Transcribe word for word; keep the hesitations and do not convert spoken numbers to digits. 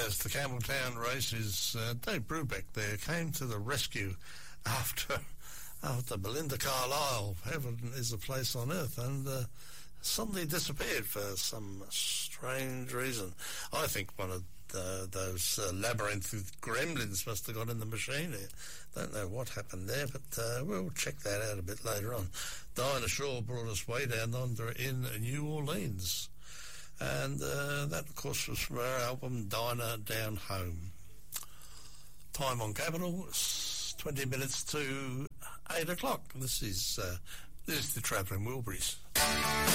Yes, the Campbelltown races. Uh, Dave Brubeck there came to the rescue after after Belinda Carlisle, heaven is a place on earth, and uh, suddenly disappeared for some strange reason. I think one of the, those uh, labyrinth gremlins must have got in the machine. Don't know what happened there, but uh, we'll check that out a bit later on. Dinah Shaw brought us way down under in New Orleans. And uh, that, of course, was from her album Dinah Down Home. Time on Capital, twenty minutes to eight o'clock. This is uh, this is the Travelling Wilburys.